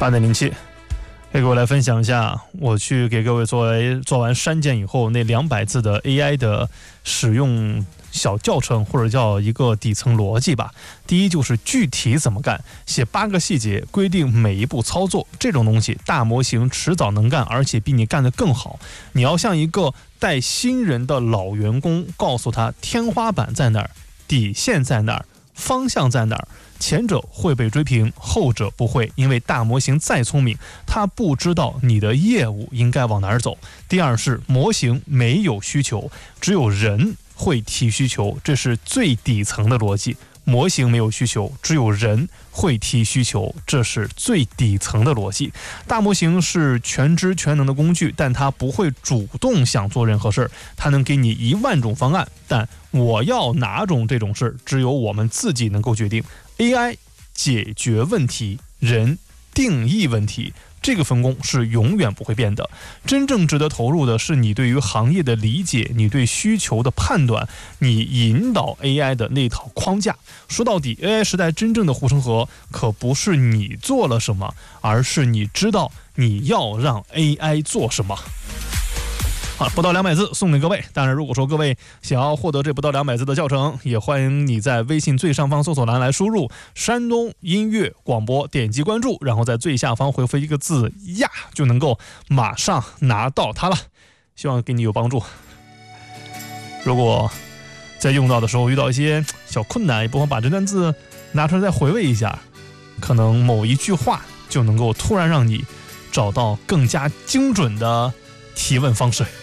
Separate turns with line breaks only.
8.07，给各位来分享一下，我去给各位做完删减以后那200字的 AI 的使用小教程，或者叫一个底层逻辑吧。第一就是具体怎么干，写8个细节，规定每一步操作。这种东西大模型迟早能干，而且比你干得更好。你要像一个带新人的老员工，告诉他天花板在哪儿，底线在哪儿，方向在哪儿。前者会被追平，后者不会，因为大模型再聪明，它不知道你的业务应该往哪儿走。第二是模型没有需求，只有人会提需求，这是最底层的逻辑。模型没有需求，只有人会提需求，这是最底层的逻辑。大模型是全知全能的工具，但它不会主动想做任何事儿，它能给你10000种方案，但我要哪种这种事，只有我们自己能够决定。AI 解决问题，人定义问题，这个分工是永远不会变的。真正值得投入的是你对于行业的理解，你对需求的判断，你引导 AI 的那套框架。说到底 AI 时代真正的护城河可不是你做了什么，而是你知道你要让 AI 做什么。好，不到200字送给各位。当然如果说各位想要获得这不到200字的教程，也欢迎你在微信最上方搜索栏来输入山东音乐广播，点击关注，然后在最下方回复一个字呀，就能够马上拿到它了。希望给你有帮助。如果在用到的时候遇到一些小困难，也不妨把这段字拿出来再回味一下，可能某一句话就能够突然让你找到更加精准的提问方式。